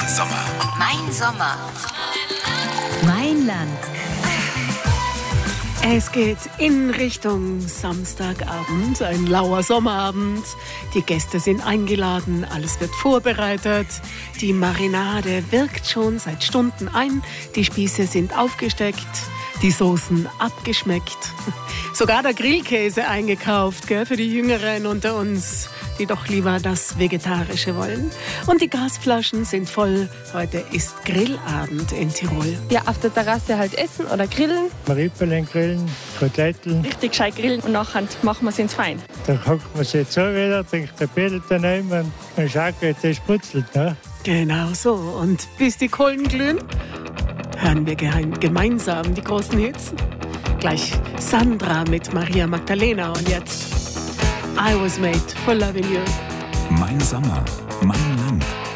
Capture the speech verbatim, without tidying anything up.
Sommer. Mein Sommer. Mein Land. Es geht in Richtung Samstagabend, ein lauer Sommerabend. Die Gäste sind eingeladen, alles wird vorbereitet. Die Marinade wirkt schon seit Stunden ein. Die Spieße sind aufgesteckt, die Soßen abgeschmeckt. Sogar der Grillkäse eingekauft, gell, für die Jüngeren unter uns, die doch lieber das Vegetarische wollen. Und die Gasflaschen sind voll. Heute ist Grillabend in Tirol. Ja, auf der Terrasse halt essen oder grillen. Rippeln grillen, Koteletten. Richtig gescheit grillen und nachher machen wir es ins Fein. Dann hockt man sich so wieder, trinkt ein Bier daneben und dann schaut, wie das sputzelt. Ne? Genau so. Und bis die Kohlen glühen, hören wir gemeinsam die großen Hits. Gleich Sandra mit Maria Magdalena und jetzt I Was Made for Loving You. Mein Sommer, mein Land.